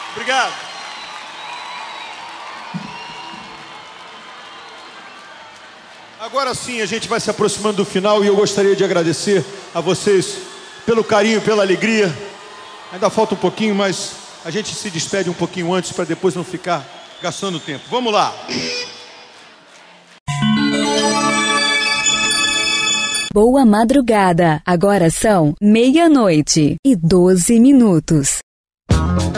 Obrigado. Agora sim, a gente vai se aproximando do final e eu gostaria de agradecer a vocês pelo carinho, pela alegria. Ainda falta um pouquinho, mas a gente se despede um pouquinho antes para depois não ficar gastando tempo. Vamos lá. Boa madrugada. Agora são 00:12.